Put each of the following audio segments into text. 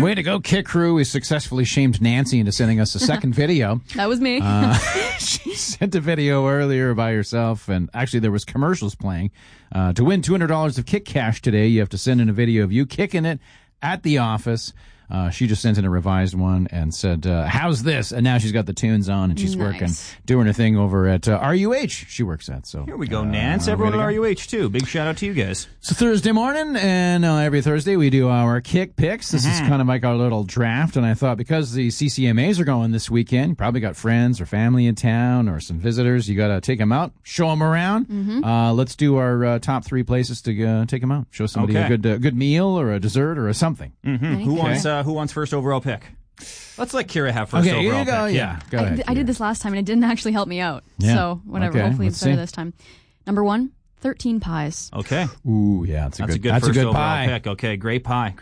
Way to go, Kick Crew. We successfully shamed Nancy into sending us a second video. That was me. She sent a video earlier by herself, and actually there was commercials playing. To win $200 of Kick Cash today, you have to send in a video of you kicking it at the office. She just sent in a revised one and said, how's this? And now she's got the tunes on, and she's working, doing her thing over at RUH she works at. So here we go, Nance. Everyone at RUH, too. Big shout-out to you guys. It's a Thursday morning, and every Thursday we do our Kick Picks. This is kind of like our little draft, and I thought because the CCMAs are going this weekend, you probably got friends or family in town or some visitors. You got to take them out, show them around. Let's do our top 3 places to take them out. Show somebody a good meal or a dessert or a something. Who wants first overall pick? Let's let Kira have first overall pick. Yeah, go ahead. I did this last time, and it didn't actually help me out. Yeah. So, whatever. Hopefully it's better this time. Number 1, 13 pies. Okay. Ooh, yeah, that's a good first overall pie. pick. Okay, great pie.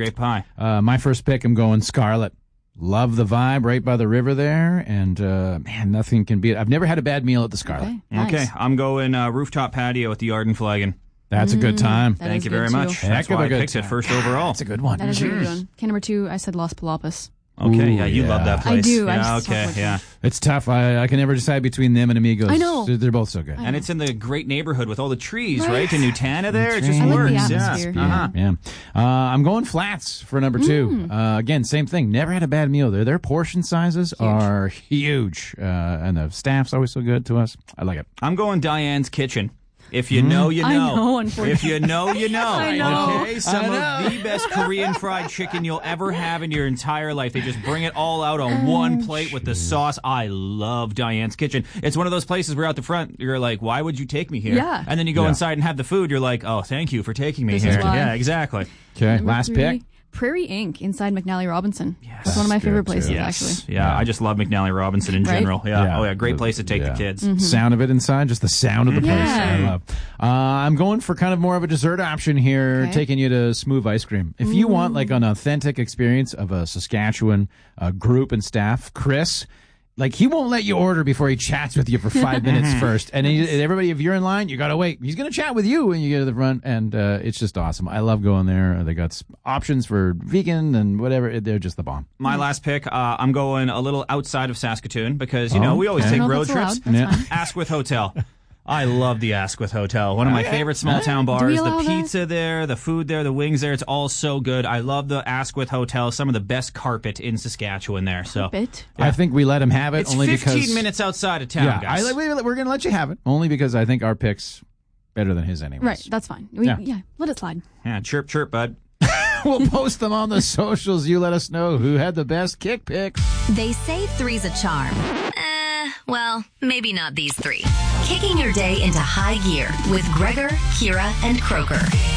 My first pick, I'm going Scarlet. Love the vibe right by the river there, and man, nothing can beat it. I've never had a bad meal at the Scarlet. Okay, I'm going rooftop patio at the Yard and Flagon. That's a good time. Thank you very much. That's why I picked it first overall. That's a good one. That is a good one. Okay, number 2, I said Las Palapas. Okay, you love that place. I do. Yeah, It's tough. I can never decide between them and Amigos. I know. They're both so good. And it's in the great neighborhood with all the trees, right? In Nutana there. It I just like works. the atmosphere. Yeah. I'm going Flats for number 2. Again, same thing. Never had a bad meal there. Their portion sizes are huge. And the staff's always so good to us. I like it. I'm going Diane's Kitchen. If you know, you know. I know, unfortunately. If you know, you know. I know. Okay, some of the best Korean fried chicken you'll ever have in your entire life. They just bring it all out on one plate with the sauce. I love Diane's Kitchen. It's one of those places where out the front, you're like, why would you take me here? Yeah. And then you go inside and have the food. You're like, oh, thank you for taking me here. Yeah, exactly. Okay, Number last 3, pick. Prairie Ink inside McNally Robinson. Yes. That's one of my favorite Good, too. places, actually. actually. Yeah, I just love McNally Robinson in general. Yeah. Oh, yeah, great place to take the kids. Sound of it inside, just the sound of the place. Yeah. I love. I'm going for kind of more of a dessert option here, taking you to Smooth Ice Cream. If you want like an authentic experience of a Saskatchewan group and staff, Chris, like he won't let you order before he chats with you for 5 minutes first. And everybody, if you're in line, you got to wait. He's going to chat with you when you get to the front, and it's just awesome. I love going there. They got options for vegan and whatever. They're just the bomb. My last pick, I'm going a little outside of Saskatoon because, you know, we always take road trips. Asquith Hotel. I love the Asquith Hotel. One of my favorite small-town bars. The pizza there, the food there, the wings there, it's all so good. I love the Asquith Hotel. Some of the best carpet in Saskatchewan there. So I think we let him have it it's only 15 because... minutes outside of town, guys. We're going to let you have it only because I think our pick's better than his anyways. Right, that's fine. Let it slide. Yeah, chirp, chirp, bud. We'll post them on the socials. You let us know who had the best kick picks. They say 3's a charm. Well, maybe not these 3. Kicking your day into high gear with Gregor, Kira, and Croker.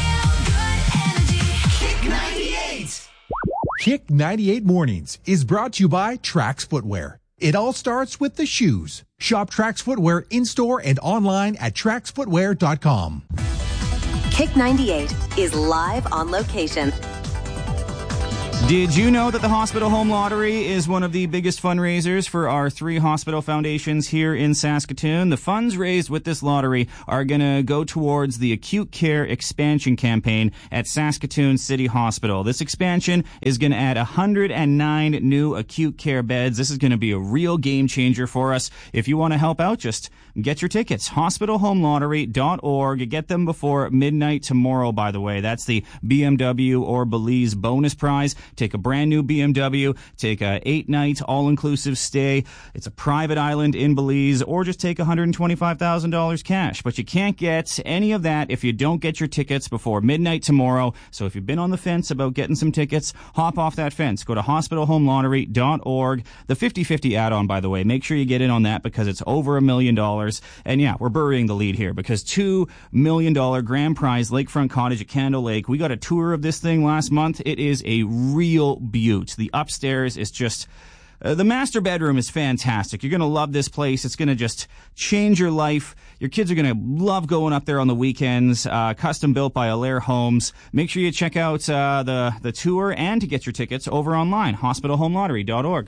Kick 98. Kick 98 Mornings is brought to you by Trax Footwear. It all starts with the shoes. Shop Trax Footwear in-store and online at traxfootwear.com. Kick 98 is live on location. Did you know that the Hospital Home Lottery is one of the biggest fundraisers for our 3 hospital foundations here in Saskatoon? The funds raised with this lottery are going to go towards the acute care expansion campaign at Saskatoon City Hospital. This expansion is going to add 109 new acute care beds. This is going to be a real game changer for us. If you want to help out, just get your tickets. hospitalhomelottery.org. Get them before midnight tomorrow, by the way. That's the BMW or Belize bonus prize. Take a brand new BMW, take a 8-night all-inclusive stay. It's a private island in Belize, or just take $125,000 cash. But you can't get any of that if you don't get your tickets before midnight tomorrow. So if you've been on the fence about getting some tickets, hop off that fence. Go to hospitalhomelottery.org. The 50-50 add-on, by the way, make sure you get in on that because it's over $1 million. And yeah, we're burying the lead here because $2 million grand prize lakefront cottage at Candle Lake. We got a tour of this thing last month. It is a real beaut. The upstairs is just... the master bedroom is fantastic. You're going to love this place. It's going to just change your life. Your kids are going to love going up there on the weekends. Custom built by Allaire Homes. Make sure you check out the tour and to get your tickets over online, hospitalhomelottery.org.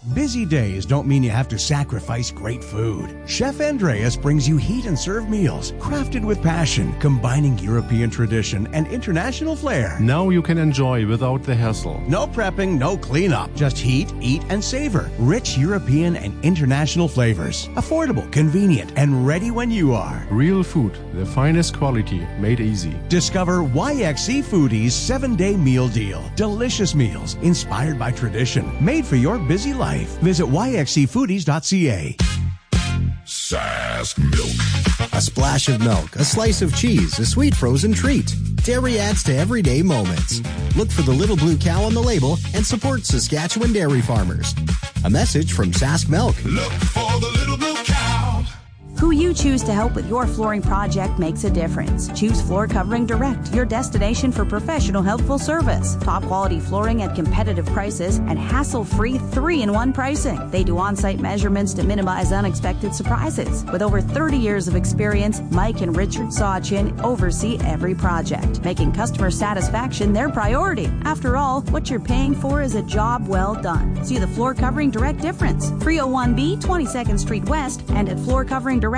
Busy days don't mean you have to sacrifice great food. Chef Andreas brings you heat and serve meals crafted with passion, combining European tradition and international flair. Now you can enjoy without the hassle. No prepping, no cleanup. Just heat, eat, and savor. Rich European and international flavors. Affordable, convenient, and ready when you are. Real food, the finest quality, made easy. Discover YXE Foodie's 7-day meal deal. Delicious meals inspired by tradition, made for your busy life. Visit yxefoodies.ca. Sask Milk. A splash of milk, a slice of cheese, a sweet frozen treat. Dairy adds to everyday moments. Look for the little blue cow on the label and support Saskatchewan dairy farmers. A message from Sask Milk. Look for the little blue cow. Who you choose to help with your flooring project makes a difference. Choose Floor Covering Direct, your destination for professional, helpful service. Top quality flooring at competitive prices and hassle-free 3-in-1 pricing. They do on-site measurements to minimize unexpected surprises. With over 30 years of experience, Mike and Richard Sawchin oversee every project, making customer satisfaction their priority. After all, what you're paying for is a job well done. See the Floor Covering Direct difference. 301B, 22nd Street West, and at floorcoveringdirect.ca.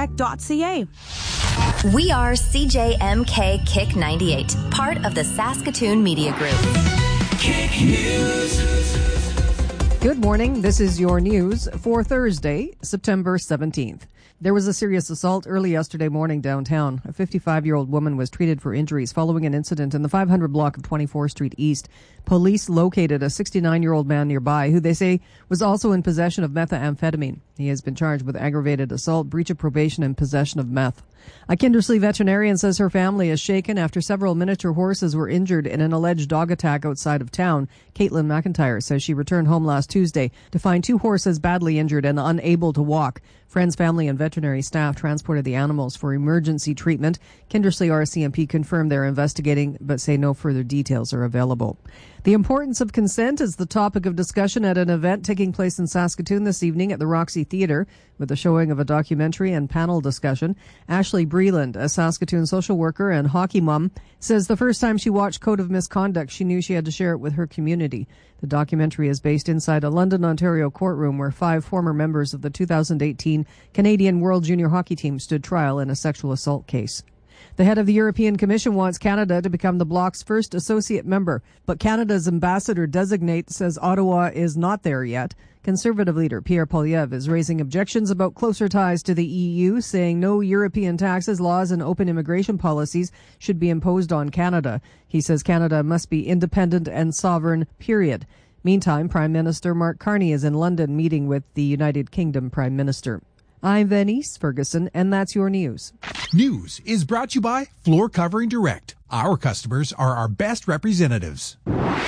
We are CJMK Kick 98, part of the Saskatoon Media Group. Kick News. Good morning. This is your news for Thursday, September 17th. There was a serious assault early yesterday morning downtown. A 55-year-old woman was treated for injuries following an incident in the 500 block of 24th Street East. Police located a 69-year-old man nearby who they say was also in possession of methamphetamine. He has been charged with aggravated assault, breach of probation, and possession of meth. A Kindersley veterinarian says her family is shaken after several miniature horses were injured in an alleged dog attack outside of town. Caitlin McIntyre says she returned home last Tuesday to find 2 horses badly injured and unable to walk. Friends, family, and veterinary staff transported the animals for emergency treatment. Kindersley RCMP confirmed they're investigating, but say no further details are available. The importance of consent is the topic of discussion at an event taking place in Saskatoon this evening at the Roxy Theatre, with the showing of a documentary and panel discussion. Ashley Breland, a Saskatoon social worker and hockey mom, says the first time she watched Code of Misconduct, she knew she had to share it with her community. The documentary is based inside a London, Ontario courtroom where 5 former members of the 2018 Canadian World Junior Hockey Team stood trial in a sexual assault case. The head of the European Commission wants Canada to become the bloc's first associate member, but Canada's ambassador-designate says Ottawa is not there yet. Conservative leader Pierre Poilievre is raising objections about closer ties to the EU, saying no European taxes, laws, and open immigration policies should be imposed on Canada. He says Canada must be independent and sovereign, period. Meantime, Prime Minister Mark Carney is in London meeting with the United Kingdom Prime Minister. I'm Venice Ferguson, and that's your news. News is brought to you by Floor Covering Direct. Our customers are our best representatives.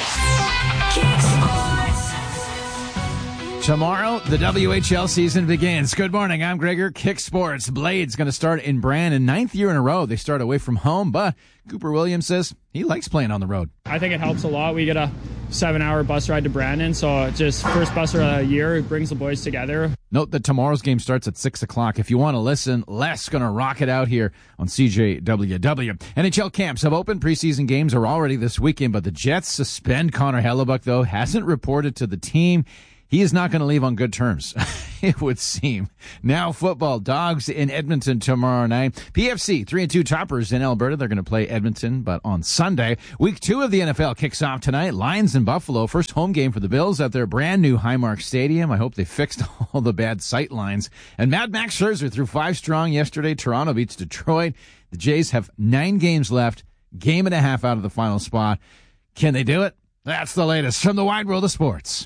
Tomorrow, the WHL season begins. Good morning, I'm Gregor. Kick Sports. Blades going to start in Brandon. 9th year in a row. They start away from home, but Cooper Williams says he likes playing on the road. I think it helps a lot. We get a 7-hour bus ride to Brandon, so just first bus ride of the year. It brings the boys together. Note that tomorrow's game starts at 6 o'clock. If you want to listen, Les going to rock it out here on CJWW. NHL camps have opened. Preseason games are already this weekend, but the Jets suspend Connor Hellebuck, though. Hasn't reported to the team. He is not going to leave on good terms, it would seem. Now football, Dogs in Edmonton tomorrow night. PFC, 3-2 toppers in Alberta. They're going to play Edmonton, but on Sunday. Week 2 of the NFL kicks off tonight. Lions in Buffalo. First home game for the Bills at their brand new Highmark Stadium. I hope they fixed all the bad sight lines. And Mad Max Scherzer threw 5 strong yesterday. Toronto beats Detroit. The Jays have 9 games left. Game and a half out of the final spot. Can they do it? That's the latest from the wide world of sports.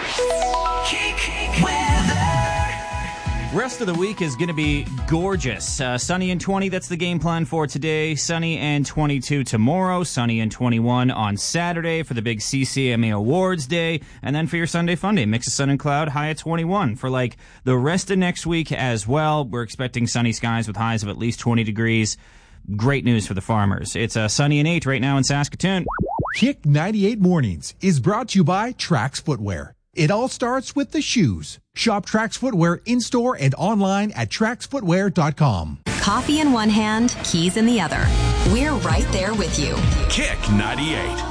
Rest of the week is going to be gorgeous. Sunny and 20, that's the game plan for today. Sunny and 22 tomorrow. Sunny and 21 on Saturday for the big CCMA Awards Day. And then for your Sunday Fun Day, mix of sun and cloud, high at 21. For like the rest of next week as well, we're expecting sunny skies with highs of at least 20 degrees. Great news for the farmers. It's sunny and 8 right now in Saskatoon. Kick 98 Mornings is brought to you by Trax Footwear. It all starts with the shoes. Shop Trax Footwear in-store and online at traxfootwear.com. Coffee in one hand, keys in the other. We're right there with you. Kick 98.